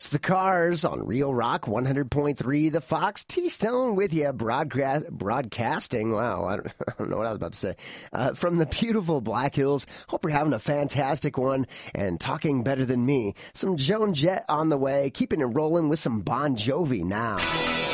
It's the Cars on Real Rock 100.3, the Fox T-Stone with you, broadcasting. Wow, I don't know what I was about to say. From the beautiful Black Hills. Hope you're having a fantastic one and talking better than me. Some Joan Jett on the way, keeping it rolling with some Bon Jovi now.